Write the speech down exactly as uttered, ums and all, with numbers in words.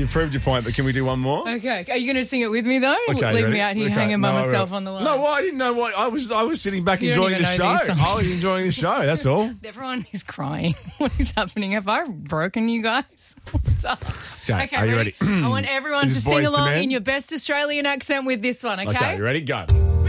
You proved your point, but can we do one more? Okay. Are you going to sing it with me, though? Okay, Leave ready? me out here Okay. hanging by No, myself right. on the line. No, well, I didn't know what I was. I was sitting back You don't enjoying the even show. know these songs. I was enjoying the show. That's all. Everyone is crying. What is happening? Have I broken you guys? What's up? Okay, are you ready? I want everyone This to is sing Boyz II along Men? in your best Australian accent with this one, okay? Okay, you ready? Go.